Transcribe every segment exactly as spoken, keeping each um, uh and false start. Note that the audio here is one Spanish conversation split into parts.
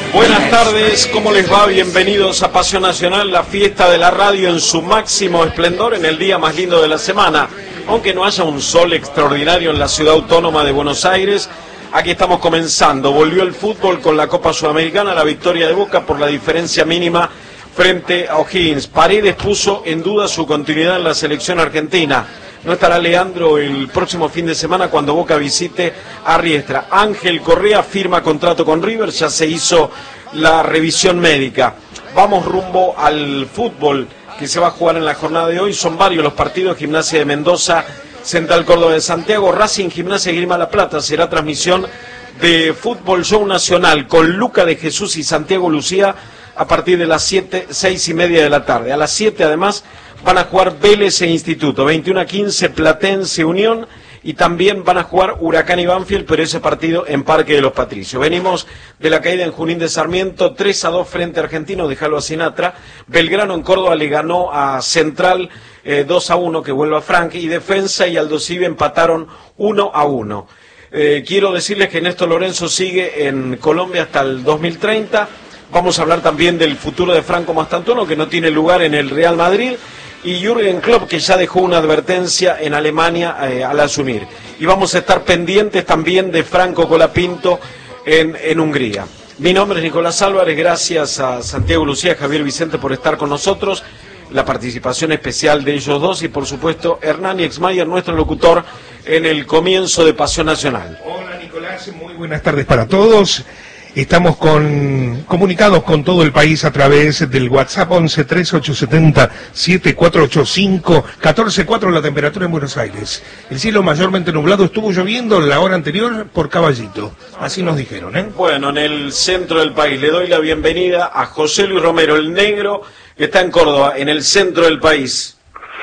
Buenas tardes, ¿cómo les va? Bienvenidos a Pasión Nacional, la fiesta de la radio en su máximo esplendor en el día más lindo de la semana. Aunque no haya un sol extraordinario en la ciudad autónoma de Buenos Aires, aquí estamos comenzando. Volvió el fútbol con la Copa Sudamericana, la victoria de Boca por la diferencia mínima frente a O'Higgins. Paredes puso en duda su continuidad en la selección argentina. No estará Leandro el próximo fin de semana cuando Boca visite a Riestra. Ángel Correa firma contrato con River, ya se hizo la revisión médica. Vamos rumbo al fútbol que se va a jugar en la jornada de hoy. Son varios los partidos: Gimnasia de Mendoza, Central Córdoba de Santiago, Racing, Gimnasia y Grima La Plata. Será transmisión de Fútbol Show Nacional con Luca de Jesús y Santiago Lucía a partir de las siete, seis y media de la tarde. A las siete además van a jugar Vélez e Instituto, veintiuno a quince Platense Unión, y también van a jugar Huracán y Banfield, pero ese partido en Parque de los Patricios. Venimos de la caída en Junín de Sarmiento, tres a dos frente a Argentino, déjalo a Sinatra. Belgrano en Córdoba le ganó a Central eh, dos a uno, que vuelva Frank, y Defensa y Aldosivi empataron uno a uno. Eh, quiero decirles que Néstor Lorenzo sigue en Colombia hasta el dos mil treinta. Vamos a hablar también del futuro de Franco Mastantuono, que no tiene lugar en el Real Madrid, y Jürgen Klopp, que ya dejó una advertencia en Alemania eh, al asumir. Y vamos a estar pendientes también de Franco Colapinto en, en Hungría. Mi nombre es Nicolás Álvarez, gracias a Santiago Lucía, Javier Vicente por estar con nosotros, la participación especial de ellos dos y por supuesto Hernán Exmayer, nuestro locutor en el comienzo de Pasión Nacional. Hola Nicolás, muy buenas tardes para todos. Estamos con, comunicados con todo el país a través del WhatsApp once treinta y ocho setenta setenta y cuatro ochenta y cinco, catorce cuatro la temperatura en Buenos Aires. El cielo mayormente nublado, estuvo lloviendo la hora anterior por Caballito, así nos dijeron, ¿eh? Bueno, en el centro del país le doy la bienvenida a José Luis Romero, el negro, que está en Córdoba, en el centro del país.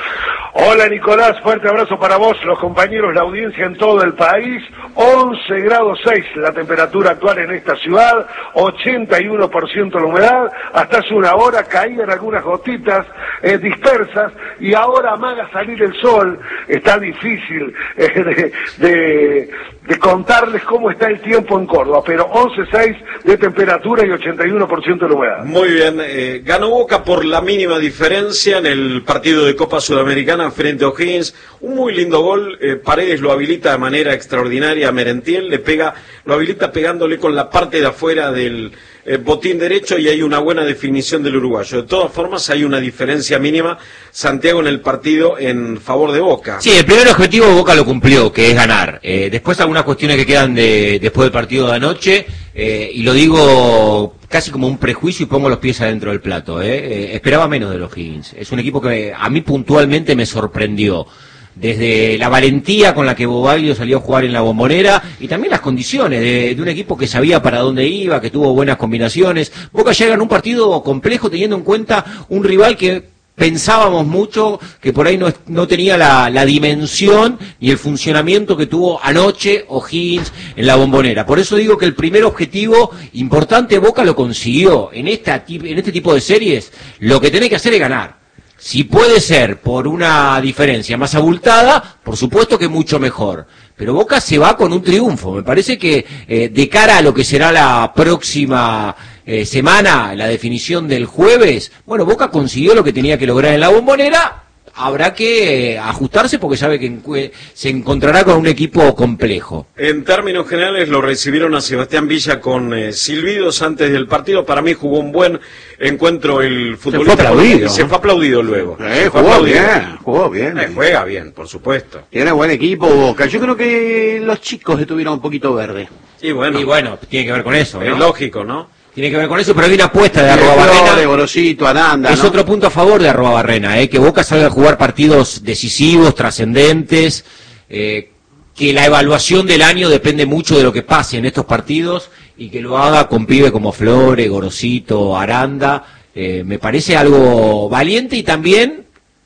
Hola Nicolás, fuerte abrazo para vos, los compañeros, la audiencia en todo el país. once grados seis la temperatura actual en esta ciudad, ochenta y uno por ciento la humedad, hasta hace una hora caían algunas gotitas eh, dispersas y ahora amaga salir el sol. Está difícil eh, de, de, de contarles cómo está el tiempo en Córdoba, pero once coma seis de temperatura y ochenta y uno por ciento de la humedad. Muy bien, eh, ganó Boca por la mínima diferencia en el partido de Copa Sudamericana frente a O'Higgins. Un muy lindo gol, eh, Paredes lo habilita de manera extraordinaria a Merentiel, le pega, lo habilita pegándole con la parte de afuera del eh, botín derecho y hay una buena definición del uruguayo. De todas formas hay una diferencia mínima, Santiago, en el partido en favor de Boca. Sí, el primer objetivo Boca lo cumplió, que es ganar. Eh, después algunas cuestiones que quedan de, después del partido de anoche, eh, y lo digo casi como un prejuicio y pongo los pies adentro del plato. Eh. Eh, esperaba menos de los Higgins. Es un equipo que a mí puntualmente me sorprendió. Desde la valentía con la que Bobaglio salió a jugar en la Bombonera y también las condiciones de, de un equipo que sabía para dónde iba, que tuvo buenas combinaciones. Boca llega en un partido complejo teniendo en cuenta un rival que pensábamos mucho que por ahí no, no tenía la, la dimensión ni el funcionamiento que tuvo anoche O'Higgins en la Bombonera. Por eso digo que el primer objetivo importante Boca lo consiguió. En, esta, en este tipo de series lo que tiene que hacer es ganar. Si puede ser por una diferencia más abultada, por supuesto que mucho mejor. Pero Boca se va con un triunfo. Me parece que eh, de cara a lo que será la próxima eh, semana, la definición del jueves, bueno, Boca consiguió lo que tenía que lograr en la Bombonera. Habrá que eh, ajustarse porque sabe que se encontrará con un equipo complejo. En términos generales lo recibieron a Sebastián Villa con eh, silbidos antes del partido. Para mí jugó un buen encuentro el futbolista. Se fue aplaudido. Se fue aplaudido luego. Eh, jugó aplaudido. bien, jugó bien. Eh, juega bien, por supuesto. Tiene buen equipo Boca. Yo creo que los chicos estuvieron un poquito verde. Y bueno, y bueno tiene que ver con eso, ¿no? Es lógico, ¿no? Tiene que ver con eso, pero hay una apuesta de Arruabarrena. De Gorosito, Aranda, es ¿no? otro punto a favor de Arruabarrena, ¿eh? Que Boca salga a jugar partidos decisivos, trascendentes, eh, que la evaluación del año depende mucho de lo que pase en estos partidos y que lo haga con pibe como Flores, Gorosito, Aranda. Eh, me parece algo valiente y también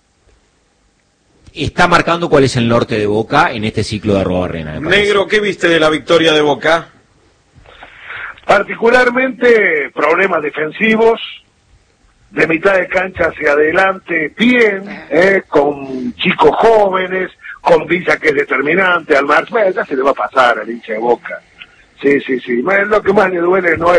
está marcando cuál es el norte de Boca en este ciclo de Arruabarrena. Negro, ¿qué viste de la victoria de Boca? Particularmente problemas defensivos, de mitad de cancha hacia adelante, bien, eh, con chicos jóvenes, con Villa que es determinante, al Marx, ya se le va a pasar al hincha de Boca. Sí, sí, sí. Lo que más le duele no es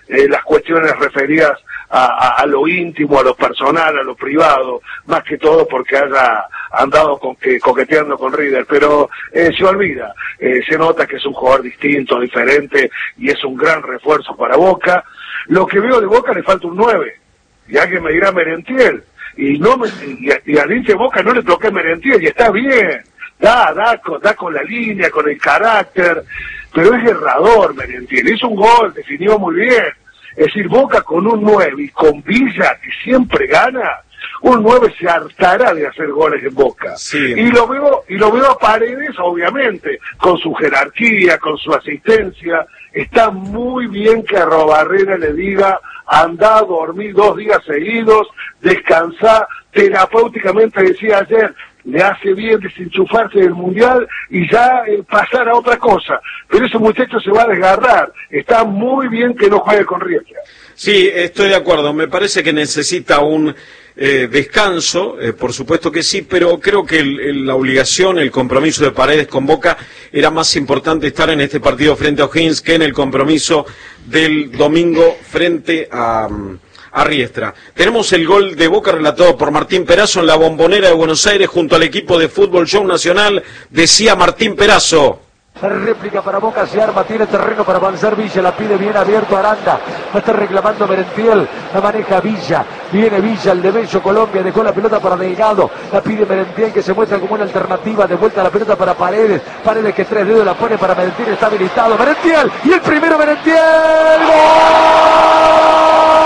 eh, las cuestiones referidas a, a, a lo íntimo, a lo personal, a lo privado, más que todo porque haya andado con, que, coqueteando con River, pero eh, se olvida, eh, se nota que es un jugador distinto, diferente, y es un gran refuerzo para Boca. Lo que veo de Boca le falta un nueve, y alguien me dirá Merentiel, y no me, y, y al hincha de Boca no le toqué Merentiel, y está bien, da, da, da con la línea, con el carácter, pero es errador Merentiel, hizo un gol, definió muy bien. Es decir, Boca con un nueve y con Villa, que siempre gana, un nueve se hartará de hacer goles en Boca. Sí. Y lo veo y lo veo a Paredes, obviamente, con su jerarquía, con su asistencia. Está muy bien que a Arrobarrena le diga, anda a dormir dos días seguidos, descansá, terapéuticamente decía ayer, le hace bien desenchufarse del Mundial y ya eh, pasar a otra cosa. Pero ese muchacho se va a desgarrar. Está muy bien que no juegue con Riestra. Sí, estoy de acuerdo. Me parece que necesita un eh, descanso, eh, por supuesto que sí, pero creo que el, el, la obligación, el compromiso de Paredes con Boca era más importante estar en este partido frente a O'Higgins que en el compromiso del domingo frente a... a Riestra. Tenemos el gol de Boca relatado por Martín Perazo en la Bombonera de Buenos Aires junto al equipo de Fútbol Show Nacional, decía Martín Perazo. Réplica para Boca, se arma, tiene terreno para avanzar Villa, la pide bien abierto Aranda, va a estar reclamando Merentiel, la maneja Villa, viene Villa, el de Bello Colombia, dejó la pelota para Delgado, la pide Merentiel que se muestra como una alternativa, de vuelta la pelota para Paredes, Paredes que tres dedos la pone para Merentiel, está habilitado, Merentiel, y el primero Merentiel, ¡gol!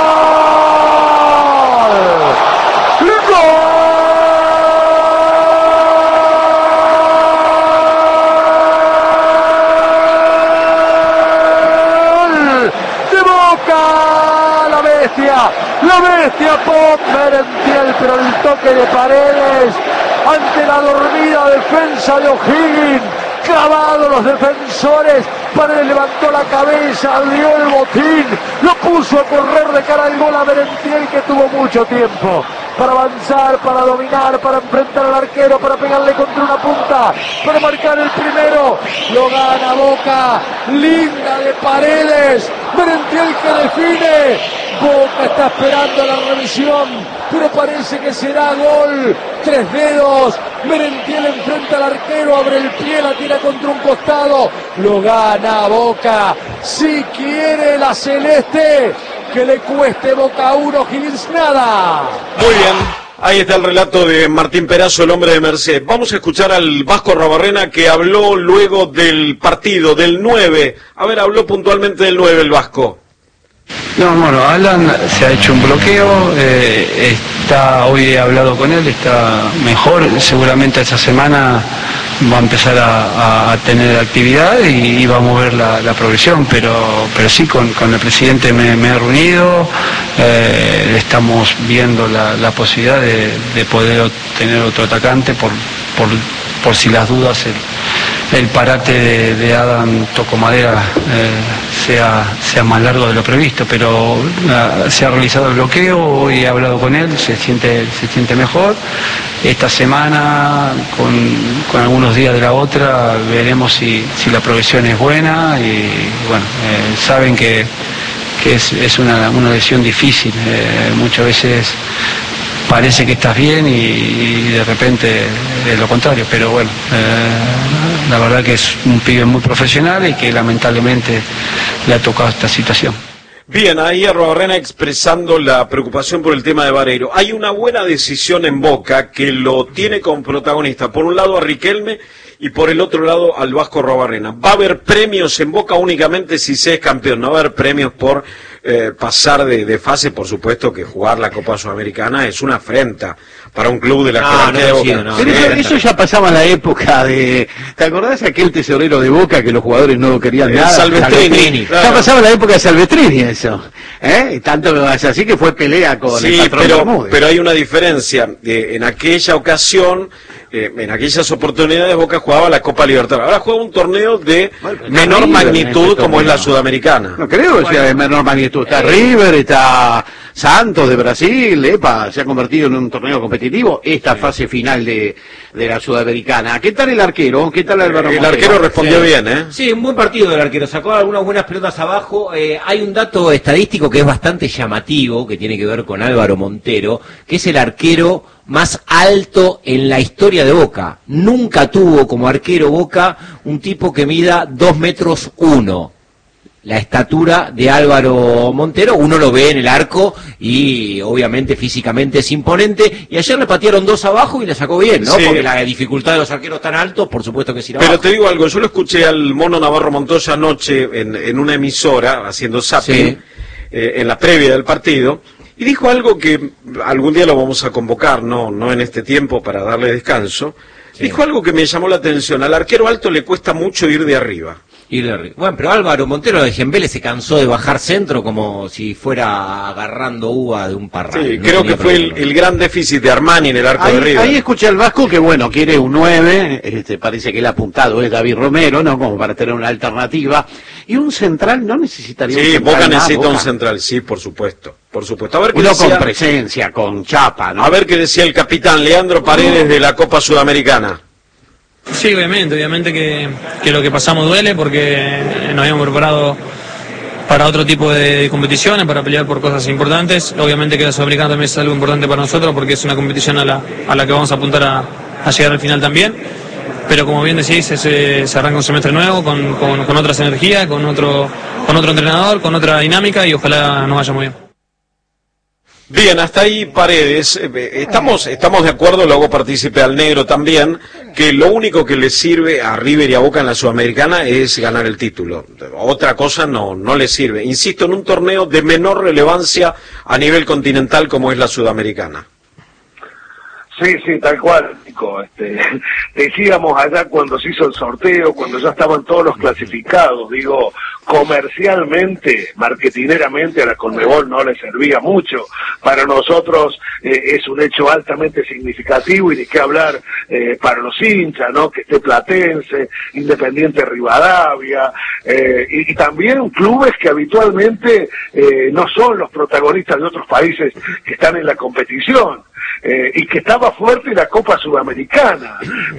La bestia Pop Merentiel, pero el toque de Paredes ante la dormida defensa de O'Higgins, clavado los defensores, Paredes levantó la cabeza, dio el botín, lo puso a correr de cara al gol a Merentiel, que tuvo mucho tiempo para avanzar, para dominar, para enfrentar al arquero, para pegarle contra una punta, para marcar el primero, lo gana Boca, linda de Paredes, Merentiel que define. Boca está esperando la revisión, pero parece que será gol. Tres dedos, Merentiel enfrenta al arquero, abre el pie, la tira contra un costado, lo gana Boca. Si quiere la celeste, que le cueste Boca uno, Higgins nada. Muy bien. Ahí está el relato de Martín Perazo, el hombre de Merced. Vamos a escuchar al Vasco Arrobarrena, que habló luego del partido, del nueve. A ver, habló puntualmente del nueve el Vasco. No, bueno, Alan se ha hecho un bloqueo, eh, está, hoy he hablado con él, está mejor, seguramente esta semana va a empezar a, a, a tener actividad y, y va a mover la, la progresión, pero, pero sí, con, con el presidente me, me he reunido, eh, estamos viendo la, la posibilidad de, de poder tener otro atacante por, por, por si las dudas el, el parate de, de Adam Tocomadera eh, sea, sea más largo de lo previsto, pero uh, se ha realizado el bloqueo, hoy he hablado con él, se siente, se siente mejor. Esta semana, con, con algunos días de la otra, veremos si, si la progresión es buena y bueno, eh, saben que, que es, es una, una lesión difícil, eh, muchas veces parece que estás bien y, y de repente es lo contrario, pero bueno, eh, la verdad que es un pibe muy profesional y que lamentablemente le ha tocado esta situación. Bien, ahí Arrobarrena expresando la preocupación por el tema de Vareiro. Hay una buena decisión en Boca que lo tiene como protagonista, por un lado a Riquelme y por el otro lado al Vasco Arrobarrena. Va a haber premios en Boca únicamente si se es campeón, no va a haber premios por eh, pasar de, de fase. Por supuesto que jugar la Copa Sudamericana es una afrenta para un club de la jerarquía de Boca. No, pero eso, eso ya pasaba en la época de... ¿Te acordás aquel tesorero de Boca que los jugadores no querían el nada? Salvestrini. Salvestrini. Claro. Ya pasaba en la época de Salvestrini eso. ¿Eh? Tanto es así que fue pelea con Sí, el patrón pero, Bermúdez. pero hay una diferencia. Eh, en aquella ocasión, eh, en aquellas oportunidades, Boca jugaba la Copa Libertadores. Ahora juega un torneo de Bueno, pero menor River en magnitud este como es la torneo. Sudamericana. No creo que sea de menor magnitud. Está River, está Santos de Brasil, epa, se ha convertido en un torneo competitivo, esta sí. fase final de, de la Sudamericana. ¿Qué tal el arquero? ¿Qué tal Álvaro El Montero? arquero respondió sí. bien, ¿eh? Sí, un buen partido del arquero, sacó algunas buenas pelotas abajo. Eh, hay un dato estadístico que es bastante llamativo, que tiene que ver con Álvaro Montero, que es el arquero más alto en la historia de Boca. Nunca tuvo como arquero Boca un tipo que mida dos metros uno. La estatura de Álvaro Montero, uno lo ve en el arco y obviamente físicamente es imponente, y ayer le patearon dos abajo y le sacó bien, ¿no? Sí. Porque la dificultad de los arqueros tan altos, por supuesto que es ir abajo. Pero te digo algo, yo lo escuché al Mono Navarro Montoya anoche en, en una emisora, haciendo zapping, sí. eh, en la previa del partido, y dijo algo que algún día lo vamos a convocar, no, no en este tiempo para darle descanso, sí. dijo algo que me llamó la atención, al arquero alto le cuesta mucho ir de arriba. Bueno, pero Álvaro Montero de Gembele se cansó de bajar centro como si fuera agarrando uva de un parral. Sí, no creo que fue el, el gran déficit de Armani en el arco ahí, de River. Ahí escuché al Vasco que, bueno, quiere un nueve, este, parece que el apuntado es David Romero, ¿no? Como para tener una alternativa. Y un central no necesitaría sí, un central. Boca necesita Boca. un central, sí, por supuesto. Por supuesto. A ver qué Uno decía, con presencia, con chapa, ¿no? A ver qué decía el capitán Leandro Paredes de la Copa Sudamericana. Sí, obviamente, obviamente que, que lo que pasamos duele porque nos habíamos preparado para otro tipo de competiciones, para pelear por cosas importantes. Obviamente que la Sudamericana también es algo importante para nosotros porque es una competición a la, a la que vamos a apuntar a, a llegar al final también. Pero como bien decís, se, se arranca un semestre nuevo con, con, con otras energías, con otro, con otro entrenador, con otra dinámica y ojalá nos vaya muy bien. Bien, hasta ahí Paredes. Estamos, estamos de acuerdo, lo hago partícipe al negro también, que lo único que le sirve a River y a Boca en la Sudamericana es ganar el título. Otra cosa no, no le sirve. Insisto, en un torneo de menor relevancia a nivel continental como es la Sudamericana. Sí, sí, tal cual, Nico. Este, decíamos allá cuando se hizo el sorteo, cuando ya estaban todos los clasificados, digo, comercialmente, marketineramente a la Conmebol no le servía mucho. Para nosotros eh, es un hecho altamente significativo y de qué hablar eh, para los hinchas, ¿no? Que esté Platense, Independiente Rivadavia, eh, y, y también clubes que habitualmente eh, no son los protagonistas de otros países que están en la competición. Eh, y que estaba fuerte la Copa Sudamericana,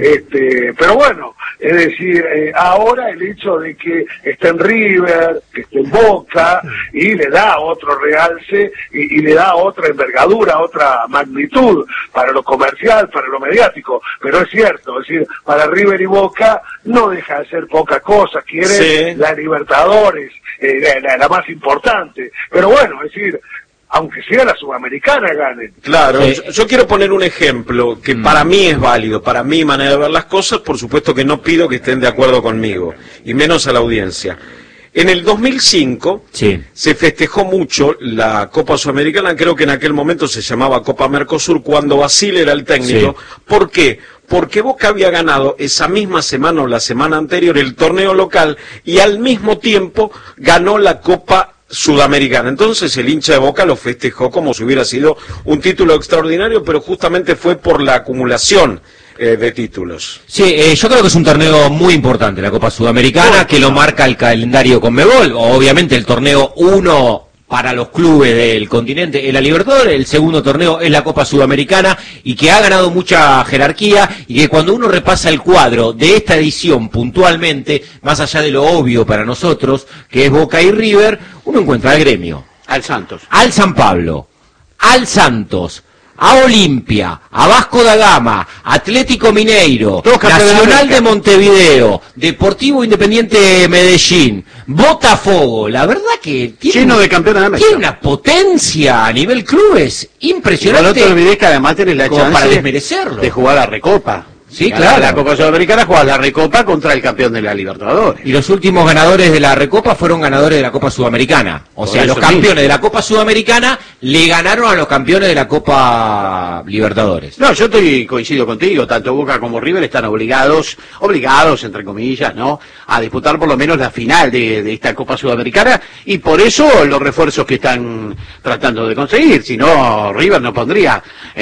este, pero bueno, es decir, eh, ahora el hecho de que esté en River, que esté en Boca, y le da otro realce, y, y le da otra envergadura, otra magnitud para lo comercial, para lo mediático, pero es cierto, es decir, para River y Boca no deja de ser poca cosa, quiere sí. la Libertadores, eh, la, la, la más importante, pero bueno, es decir, aunque sea la Sudamericana gane. Claro, sí. yo, yo quiero poner un ejemplo que mm. para mí es válido, para mi manera de ver las cosas, por supuesto que no pido que estén de acuerdo conmigo, y menos a la audiencia. En el dos mil cinco sí. se festejó mucho la Copa Sudamericana, creo que en aquel momento se llamaba Copa Mercosur, cuando Basile era el técnico. Sí. ¿Por qué? Porque Boca había ganado esa misma semana o la semana anterior el torneo local y al mismo tiempo ganó la Copa Sudamericana. Entonces el hincha de Boca lo festejó como si hubiera sido un título extraordinario, pero justamente fue por la acumulación eh, de títulos. Sí, eh, yo creo que es un torneo muy importante la Copa Sudamericana, oh, que lo marca el calendario Conmebol. Obviamente el torneo uno para los clubes del continente es la Libertadores, el segundo torneo es la Copa Sudamericana, y que ha ganado mucha jerarquía, y que cuando uno repasa el cuadro de esta edición puntualmente, más allá de lo obvio para nosotros, que es Boca y River, uno encuentra al Gremio, al Santos, al San Pablo, al Santos, a Olimpia, a Vasco da Gama, Atlético Mineiro, Nacional de Montevideo, Deportivo Independiente de Medellín, Botafogo. La verdad que tiene, lleno de campeones de tiene una potencia a nivel clubes impresionante. Y no te olvides que además tenés la chance para desmerecerlo de jugar a Recopa. Sí, claro. La Copa Sudamericana juega la Recopa contra el campeón de la Libertadores. Y los últimos ganadores de la Recopa fueron ganadores de la Copa Sudamericana. O sea, los campeones mismo de la Copa Sudamericana le ganaron a los campeones de la Copa Libertadores. No, yo estoy coincido contigo. Tanto Boca como River están obligados, obligados, entre comillas, ¿no?, a disputar por lo menos la final de, de esta Copa Sudamericana. Y por eso los refuerzos que están tratando de conseguir. Si no, River no pondría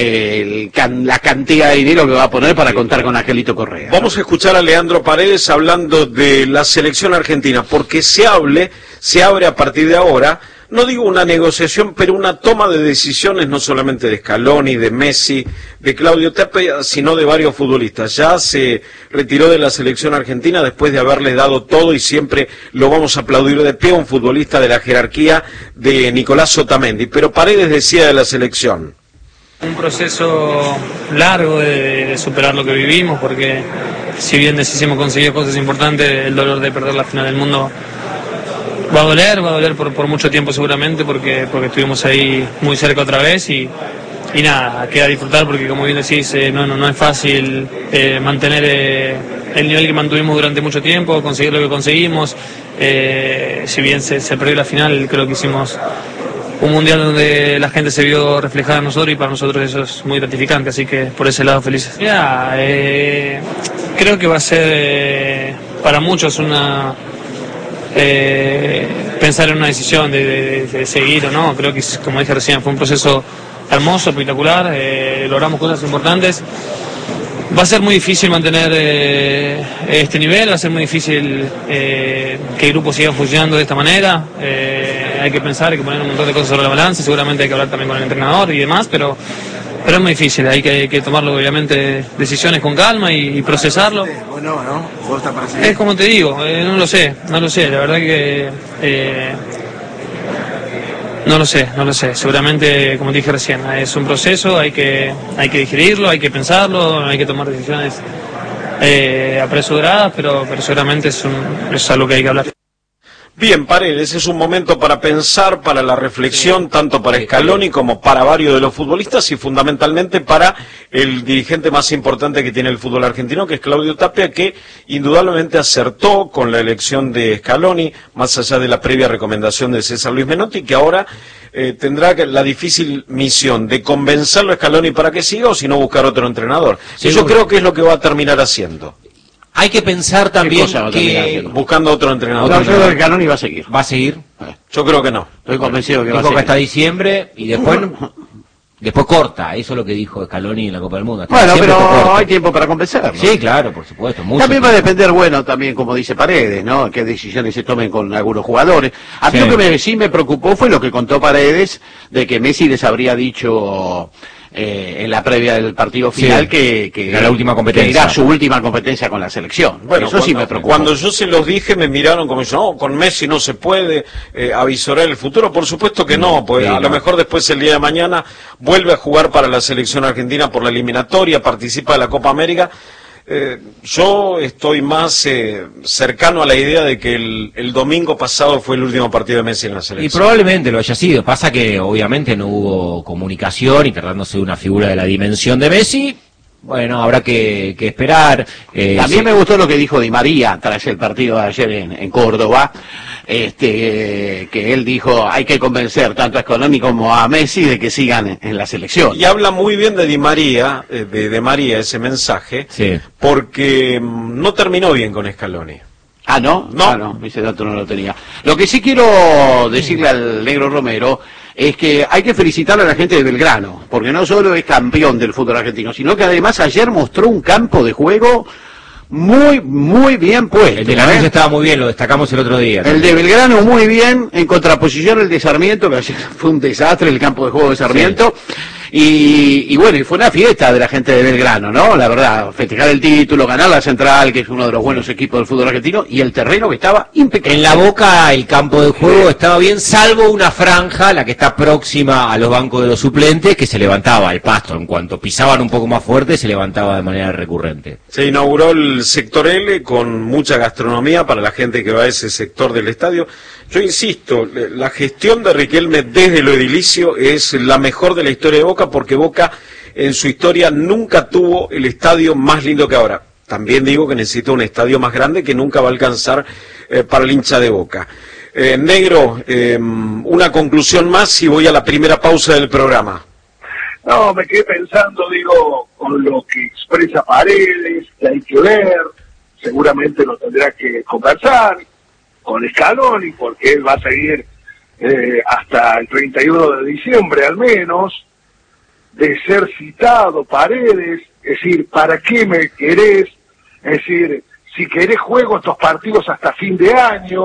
eh, el can, la cantidad de dinero que va a poner para contar con Angelito Correa. Vamos a escuchar a Leandro Paredes hablando de la selección argentina, porque se hable, se abre a partir de ahora no digo una negociación, pero una toma de decisiones no solamente de Scaloni, de Messi, de Claudio Tapia, sino de varios futbolistas. Ya se retiró de la selección argentina después de haberle dado todo y siempre lo vamos a aplaudir de pie a un futbolista de la jerarquía de Nicolás Otamendi. Pero Paredes decía de la selección. Un proceso largo de, de superar lo que vivimos, porque si bien hemos conseguido cosas importantes, el dolor de perder la final del mundo va a doler, va a doler por, por mucho tiempo seguramente, porque, porque estuvimos ahí muy cerca otra vez y, y nada, queda disfrutar porque como bien decís, eh, no, no, no es fácil eh, mantener eh, el nivel que mantuvimos durante mucho tiempo, conseguir lo que conseguimos, eh, si bien se, se perdió la final, creo que hicimos un mundial donde la gente se vio reflejada en nosotros y para nosotros eso es muy gratificante, así que por ese lado felices. Ya, eh, creo que va a ser eh, para muchos una eh, pensar en una decisión de, de, de seguir o no. Creo que, como dije recién, fue un proceso hermoso, espectacular, eh, logramos cosas importantes. Va a ser muy difícil mantener eh, este nivel, va a ser muy difícil eh, que el grupo siga funcionando de esta manera. Eh, hay que pensar, hay que poner un montón de cosas sobre la balanza, seguramente hay que hablar también con el entrenador y demás, pero, pero es muy difícil, hay que, hay que tomarlo obviamente decisiones con calma y, y procesarlo. Bueno, ¿no? ¿Vos está para seguir? Es como te digo, eh, no lo sé, no lo sé, la verdad que... Eh, No lo sé, no lo sé. Seguramente, como dije recién, es un proceso, hay que, hay que digerirlo, hay que pensarlo, hay que tomar decisiones eh, apresuradas, pero, pero seguramente es, un, es algo que hay que hablar. Bien, Paredes, es un momento para pensar, para la reflexión, tanto para Scaloni como para varios de los futbolistas y fundamentalmente para el dirigente más importante que tiene el fútbol argentino, que es Claudio Tapia, que indudablemente acertó con la elección de Scaloni, más allá de la previa recomendación de César Luis Menotti, que ahora eh, tendrá la difícil misión de convencerlo a Scaloni para que siga o si no buscar otro entrenador. Sí, y yo creo que es lo que va a terminar haciendo. Hay que pensar también que buscando otro entrenador. No, yo creo que Scaloni va a seguir. ¿Va a seguir? Yo creo que no. Estoy convencido que dijo va a seguir. Que hasta diciembre y después después corta. Eso es lo que dijo Scaloni en la Copa del Mundo. Hasta bueno, pero hay tiempo para convencerlo. Sí, claro, por supuesto. Mucho también tiempo. va a depender, bueno, también como dice Paredes, ¿no? Qué decisiones se tomen con algunos jugadores. A mí Sí. lo que me, sí me preocupó fue lo que contó Paredes de que Messi les habría dicho eh, en la previa del partido final Sí, que, que era la última competencia. que era su última competencia con la selección. Bueno, eso cuando, sí me preocupó. Cuando yo se los dije me miraron como diciendo, no, con Messi no se puede eh, avisorar el futuro. Por supuesto que no, pues Sí, a no. lo mejor después el día de mañana vuelve a jugar para la selección argentina por la eliminatoria, participa de la Copa América. Eh, yo estoy más eh, cercano a la idea de que el, el domingo pasado fue el último partido de Messi en la Y selección. probablemente lo haya sido. Pasa que obviamente no hubo comunicación y tratándose de una figura de la dimensión de Messi, bueno, habrá que, que esperar. Eh, También sí. me gustó lo que dijo Di María tras el partido de ayer en, en Córdoba, este, que él dijo hay que convencer tanto a Scaloni como a Messi de que sigan en, en la selección. Y habla muy bien de Di María, eh, de, de María ese mensaje, Sí. porque mm, no terminó bien con Scaloni. Ah, ¿no? No. Ah, no, ese dato no lo tenía. Lo que sí quiero decirle al negro Romero es que hay que felicitar a la gente de Belgrano, porque no solo es campeón del fútbol argentino, sino que además ayer mostró un campo de juego muy, muy bien puesto. El de la ¿eh? noche estaba muy bien, lo destacamos el otro día. El de Belgrano muy bien, en contraposición el de Sarmiento, que ayer fue un desastre el campo de juego de Sarmiento. Y, y bueno, y fue una fiesta de la gente de Belgrano, ¿no? La verdad, festejar el título, ganar la Central, que es uno de los buenos equipos del fútbol argentino, y el terreno que estaba impecable. En la Boca el campo de juego estaba bien, salvo una franja, la que está próxima a los bancos de los suplentes, que se levantaba el pasto. En cuanto pisaban un poco más fuerte, se levantaba de manera recurrente. Se inauguró el sector L con mucha gastronomía para la gente que va a ese sector del estadio. Yo insisto, la gestión de Riquelme desde lo edilicio es la mejor de la historia de Boca, porque Boca en su historia nunca tuvo el estadio más lindo que ahora. También digo que necesita un estadio más grande que nunca va a alcanzar eh, para el hincha de Boca. Eh, Negro, eh, una conclusión más y voy a la primera pausa del programa. No, me quedé pensando, digo, con lo que expresa Paredes, que hay que ver, seguramente lo tendrá que conversar con Scaloni, porque él va a seguir eh, hasta el treinta y uno de diciembre al menos, de ser citado Paredes, es decir, ¿para qué me querés? Es decir, si querés juego estos partidos hasta fin de año,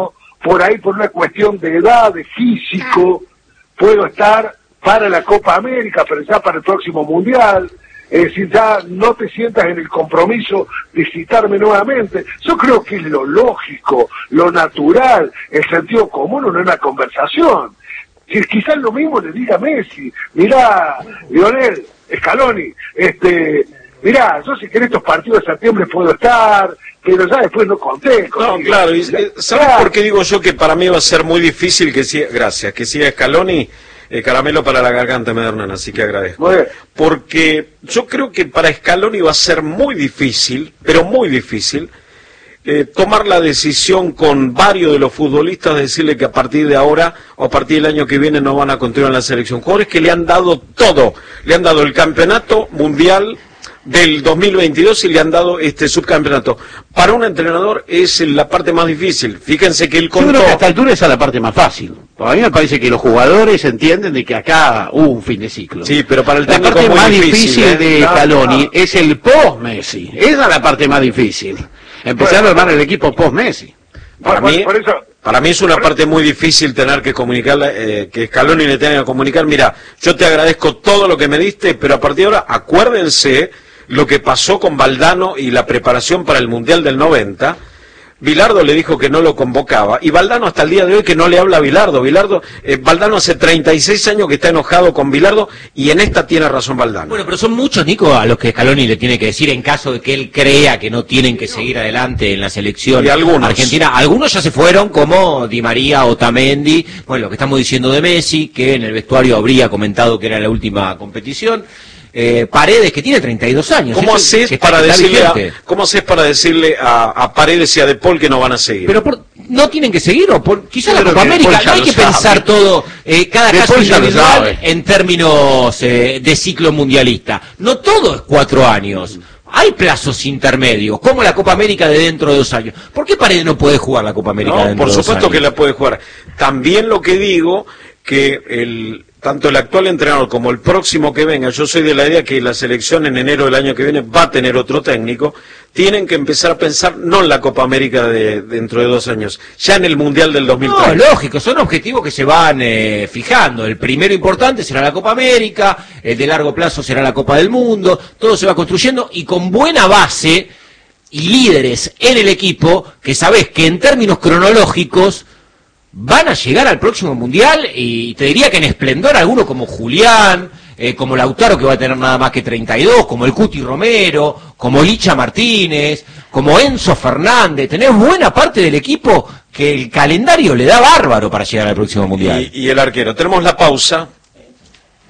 por ahí por una cuestión de edad, de físico, puedo estar para la Copa América, pero ya para el próximo Mundial. Es decir, ya no te sientas en el compromiso de citarme nuevamente. Yo creo que es lo lógico, lo natural, el sentido común en una conversación. Si quizás lo mismo le diga a Messi, mirá, Lionel, Scaloni, este, mirá, yo sé que en estos partidos de septiembre puedo estar, pero ya después no conté. No, claro, y, ¿sabes claro. por qué digo yo que para mí va a ser muy difícil que siga, gracias, que siga Scaloni? Eh, caramelo para la garganta me da Hernán, así que agradezco. Porque yo creo que para Scaloni va a ser muy difícil, pero muy difícil, eh, tomar la decisión con varios de los futbolistas, decirle que a partir de ahora o a partir del año que viene no van a continuar en la selección. Jugadores que le han dado todo, le han dado el campeonato mundial del dos mil veintidós y le han dado este subcampeonato. Para un entrenador es la parte más difícil. Fíjense que él contó... Yo creo que a esta altura esa es la parte más fácil. A mí me parece que los jugadores entienden de que acá hubo un fin de ciclo. Sí, pero para el la técnico parte muy más difícil, difícil ¿eh? de No, Scaloni no. es el post-Messi. Esa es la parte más difícil. Empezar Bueno, a armar el equipo post-Messi. Para por, mí, por eso, para mí es una parte muy difícil tener que comunicar, eh, que Scaloni le tenga que comunicar, mira, yo te agradezco todo lo que me diste, pero a partir de ahora acuérdense lo que pasó con Valdano y la preparación para el Mundial del noventa. Bilardo le dijo que no lo convocaba, y Valdano hasta el día de hoy que no le habla a Bilardo. Bilardo, eh, Valdano hace treinta y seis años que está enojado con Bilardo, y en esta tiene razón Valdano. Bueno, pero son muchos, Nico, a los que Scaloni le tiene que decir en caso de que él crea que no tienen que seguir adelante en la selección Y algunos. argentina. Algunos ya se fueron, como Di María, Otamendi, bueno, lo que estamos diciendo de Messi, que en el vestuario habría comentado que era la última competición. Eh, Paredes, que tiene treinta y dos años. ¿Cómo Eso, haces que para está decirle a, vigente. ¿cómo haces para decirle a, a Paredes y a De Paul que no van a seguir? Pero por, no tienen que seguir, o por, quizás la Yo creo Copa que De América, Paul ya no hay lo que sabe. pensar todo, eh, cada De caso Paul ya lo individual sabe. en términos eh, de ciclo mundialista. No todo es cuatro años. Hay plazos intermedios, como la Copa América de dentro de dos años. ¿Por qué Paredes no puede jugar la Copa América No, dentro por de dos supuesto años? que la puede jugar. También lo que digo, que el tanto el actual entrenador como el próximo que venga, yo soy de la idea que la selección en enero del año que viene va a tener otro técnico, tienen que empezar a pensar no en la Copa América de dentro de dos años, ya en el Mundial del dos mil treinta. No, lógico, son objetivos que se van eh, fijando. El primero importante será la Copa América, el de largo plazo será la Copa del Mundo, todo se va construyendo y con buena base y líderes en el equipo que sabés que en términos cronológicos van a llegar al próximo Mundial, y te diría que en esplendor alguno como Julián, eh, como Lautaro, que va a tener nada más que treinta y dos, como el Cuti Romero, como Licha Martínez, como Enzo Fernández. Tenés buena parte del equipo que el calendario le da bárbaro para llegar al próximo Mundial. Y, y el arquero. Tenemos la pausa.